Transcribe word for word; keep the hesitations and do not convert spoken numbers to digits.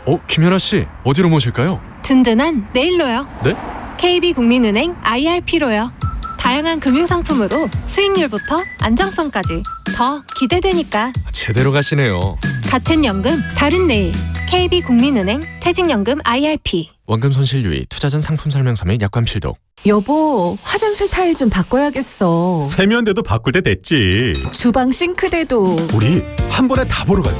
어, 김연아 씨, 어디로 모실까요? 든든한 내일로요. 네? 케이비국민은행 아이알피로요. 다양한 금융상품으로 수익률부터 안정성까지 더 기대되니까. 제대로 가시네요. 같은 연금 다른 내일. 케이비국민은행 퇴직연금 아이알피. 원금 손실 유의, 투자 전 상품 설명서 및 약관 필독. 여보, 화장실 타일 좀 바꿔야겠어. 세면대도 바꿀 때 됐지. 주방 싱크대도. 우리 한 번에 다 보러 갈까?